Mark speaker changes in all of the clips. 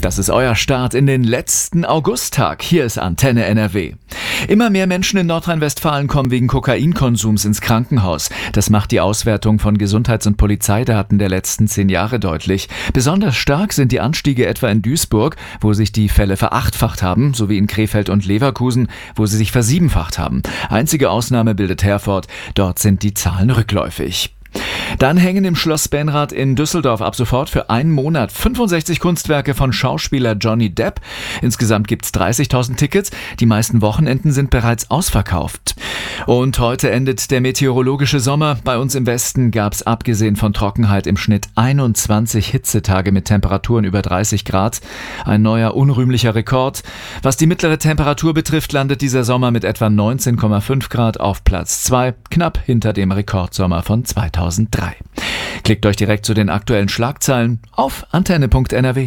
Speaker 1: Das ist euer Start in den letzten Augusttag. Hier ist Antenne NRW. Immer mehr Menschen in Nordrhein-Westfalen kommen wegen Kokainkonsums ins Krankenhaus. Das macht die Auswertung von Gesundheits- und Polizeidaten der letzten 10 Jahre deutlich. Besonders stark sind die Anstiege etwa in Duisburg, wo sich die Fälle verachtfacht haben, sowie in Krefeld und Leverkusen, wo sie sich versiebenfacht haben. Einzige Ausnahme bildet Herford. Dort sind die Zahlen rückläufig. Dann hängen im Schloss Benrath in Düsseldorf ab sofort für einen Monat 65 Kunstwerke von Schauspieler Johnny Depp. Insgesamt gibt's 30.000 Tickets. Die meisten Wochenenden sind bereits ausverkauft. Und heute endet der meteorologische Sommer. Bei uns im Westen gab's abgesehen von Trockenheit im Schnitt 21 Hitzetage mit Temperaturen über 30 Grad. Ein neuer unrühmlicher Rekord. Was die mittlere Temperatur betrifft, landet dieser Sommer mit etwa 19,5 Grad auf Platz 2, knapp hinter dem Rekordsommer von 2003. Klickt euch direkt zu den aktuellen Schlagzeilen auf antenne.nrw.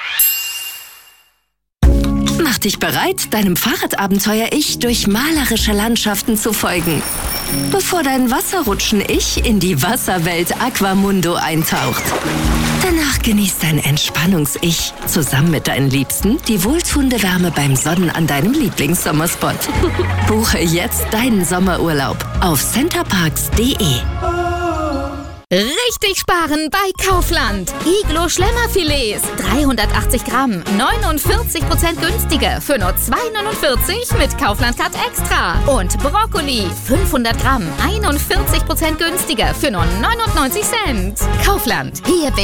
Speaker 2: Mach dich bereit, deinem Fahrradabenteuer-Ich durch malerische Landschaften zu folgen, bevor dein Wasserrutschen-Ich in die Wasserwelt Aquamundo eintaucht. Danach genießt dein Entspannungs-Ich zusammen mit deinen Liebsten die wohltuende Wärme beim Sonnen an deinem Lieblingssommerspot. Buche jetzt deinen Sommerurlaub auf centerparks.de.
Speaker 3: Richtig sparen bei Kaufland. Iglo Schlemmerfilets, 380 Gramm, 49% günstiger für nur 2,49 mit Kaufland Card Extra. Und Brokkoli, 500 Gramm, 41% günstiger für nur 99 Cent. Kaufland, hier